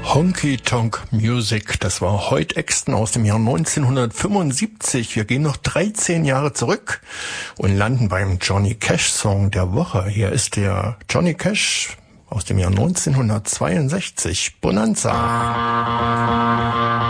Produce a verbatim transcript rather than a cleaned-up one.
Honky Tonk Music, das war Hoyt Axton aus dem Jahr neunzehnhundertfünfundsiebzig. Wir gehen noch dreizehn Jahre zurück und landen beim Johnny Cash Song der Woche. Hier ist der Johnny Cash aus dem Jahr neunzehnhundertzweiundsechzig, Bonanza.